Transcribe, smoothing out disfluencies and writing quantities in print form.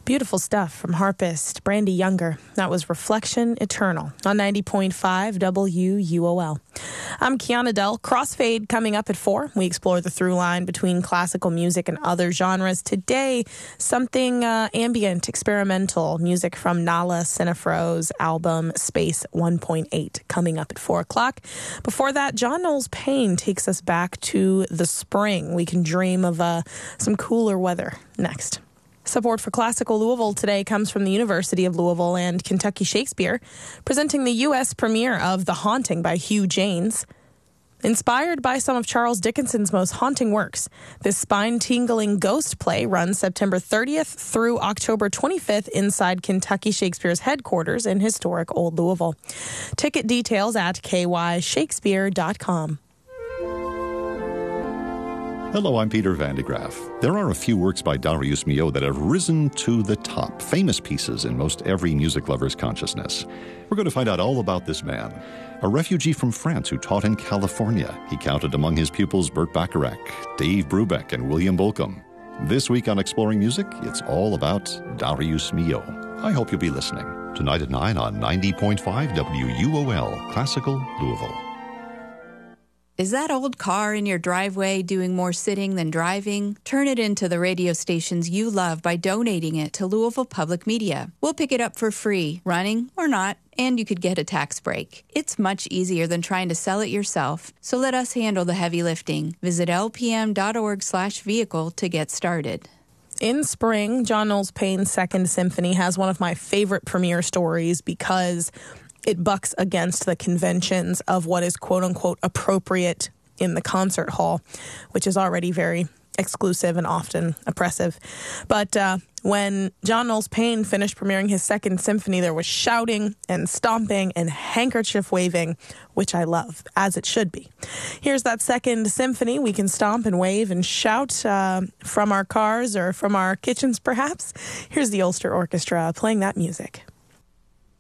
Beautiful stuff from harpist Brandy Younger. That was Reflection Eternal on 90.5 WUOL. I'm Kiana Dell. Crossfade coming up at 4. We explore the through line between classical music and other genres. Today, something ambient, experimental music from Nala Cinefro's album Space 1.8 coming up at 4 o'clock. Before that, John Knowles Payne takes us back to the spring. We can dream of some cooler weather next. Support for Classical Louisville today comes from the University of Louisville and Kentucky Shakespeare, presenting the U.S. premiere of The Haunting by Hugh Janes. Inspired by some of Charles Dickens's most haunting works, this spine-tingling ghost play runs September 30th through October 25th inside Kentucky Shakespeare's headquarters in historic Old Louisville. Ticket details at kyshakespeare.com. Hello, I'm Peter Van de Graaf. There are a few works by Darius Milhaud that have risen to the top, famous pieces in most every music lover's consciousness. We're going to find out all about this man, a refugee from France who taught in California. He counted among his pupils Burt Bacharach, Dave Brubeck, and William Bolcom. This week on Exploring Music, it's all about Darius Milhaud. I hope you'll be listening. Tonight at 9 on 90.5 WUOL, Classical Louisville. Is that old car in your driveway doing more sitting than driving? Turn it into the radio stations you love by donating it to Louisville Public Media. We'll pick it up for free, running or not, and you could get a tax break. It's much easier than trying to sell it yourself, so let us handle the heavy lifting. Visit lpm.org/vehicle to get started. In spring, John Knowles Payne's Second Symphony has one of my favorite premiere stories because it bucks against the conventions of what is quote-unquote appropriate in the concert hall, which is already very exclusive and often oppressive. But when John Knowles Payne finished premiering his Second Symphony, there was shouting and stomping and handkerchief waving, which I love, as it should be. Here's that Second Symphony. We can stomp and wave and shout from our cars or from our kitchens, perhaps. Here's the Ulster Orchestra playing that music.